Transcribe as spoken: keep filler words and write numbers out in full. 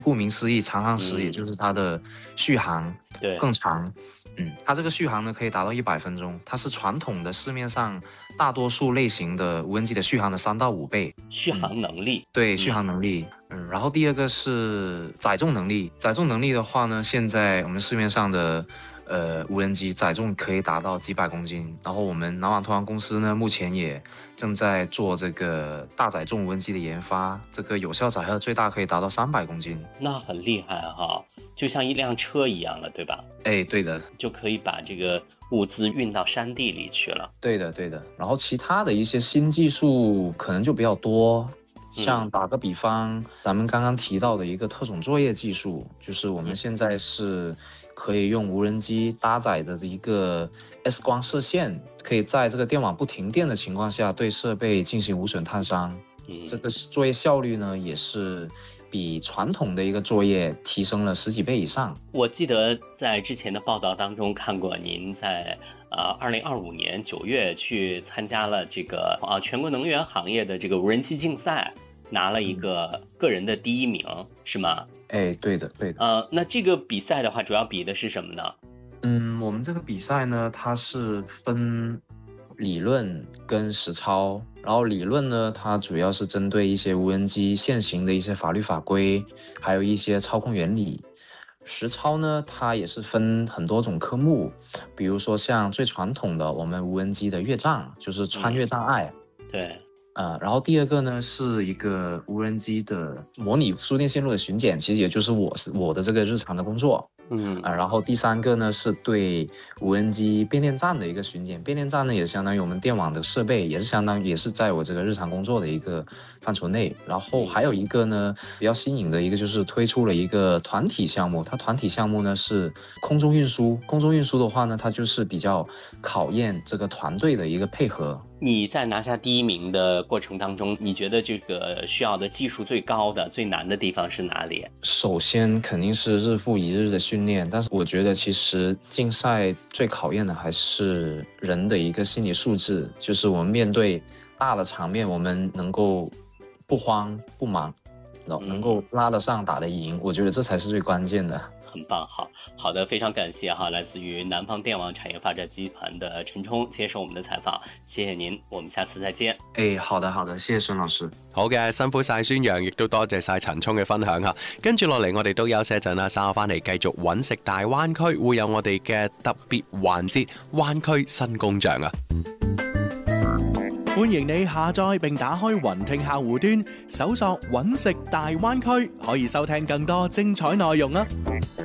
顾名思义，长航时嗯也就是它的续航对更长。嗯，它这个续航呢可以达到一百分钟，它是传统的市面上大多数类型的无人机的续航的三到五倍。 续航能力， 对，续航能力。嗯，然后第二个是载重能力。载重能力的话呢，现在我们市面上的呃无人机载重可以达到几百公斤。然后我们南网通航公司呢，目前也正在做这个大载重无人机的研发，这个有效载荷最大可以达到三百公斤。 那很厉害哈，就像一辆车一样了，对吧？ 哎，对的， 就可以把这个物资运到山地里去了。 对的，对的。然后其他的一些新技术可能就比较多。像打个比方，咱们刚刚提到的一个特种作业技术，就是我们现在是可以用无人机搭载的一个 X 光射线，可以在这个电网不停电的情况下对设备进行无损探伤。 嗯， 这个作业效率呢，也是比传统的一个作业提升了十几倍以上。 我记得在之前的报道当中看过，您在呃二零二五年九月去参加了这个啊全国能源行业的这个无人机竞赛，拿了一个个人的第一名，是吗？ 哎，对的，对的。 呃，那这个比赛的话，主要比的是什么呢？ 嗯，我们这个比赛呢，它是分理论跟实操。然后理论呢，它主要是针对一些无人机现行的一些法律法规，还有一些操控原理。实操呢，它也是分很多种科目，比如说像最传统的我们无人机的越障，就是穿越障碍。 嗯、对。 呃，然后第二个呢是一个无人机的模拟输电线路的巡检，其实也就是我是我的这个日常的工作。 嗯啊、呃，然后第三个呢是对无人机变电站的一个巡检，变电站呢也相当于我们电网的设备，也是相当于也是在我这个日常工作的一个范畴内。然后还有一个呢比较新颖的一个就是推出了一个团体项目，它团体项目呢是空中运输，空中运输的话呢，它就是比较考验这个团队的一个配合。 你在拿下第一名的过程当中，你觉得这个需要的技术最高的、最难的地方是哪里？ 首先肯定是日复一日的训练，但是我觉得其实竞赛最考验的还是人的一个心理素质，就是我们面对大的场面，我们能够不慌不忙，能够拉得上打得赢，我觉得这才是最关键的。 很棒，好好的，非常感谢哈，來自於南方電網產業發展集團的陳聰接受我們的採訪，謝謝您，我們下次再見。 誒，好的好的，謝謝孫老師。 好嘅，辛苦晒孫陽，亦都多謝晒陳聰嘅分享嚇。跟住落嚟，我哋都休息一陣啦，稍後翻嚟繼續揾食大灣區，會有我哋嘅特別環節灣區新工匠啊！ 歡迎你下載並打開雲聽客戶端，搜索揾食大灣區，可以收聽更多精彩內容啊！